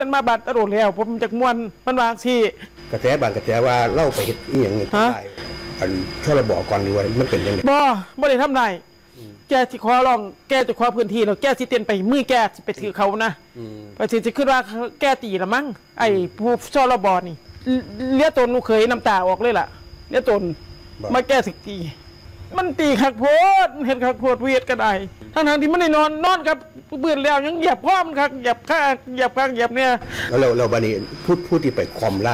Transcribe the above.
มันมาบัดตะโดดแล้วผมจากมวนมันวางสิกระแสบางกระแสว่าเล่าไปเห็ดอีหยังนี่ฮะได้อันถ้าเราบอกก่อนดีว่ามันเป็นยังไงบ่ได้ทำได้แกสิขอร้องแกจะขอพื้นที่แล้วแกสิเต้นไปมือแกสิไปถือเขานะไปสิจะขึ้นว่าแกตีละมั้งไอ้ผู้ชอรบนี่เลี้ยตนหนูเคยน้ำตาออกเลยล่ะเลี้ยตนมาแกสิตีมันตีขักโพดเห็นขักโพดเวียดก็ได้ทั้งที่มันได้นอนกับเบื่อแล้วยังเหยียบพ่อมันขักเหยียบข้างเหยียบเนี่ยแล้วเราบัดนี้พูดที่ไปคอมล่า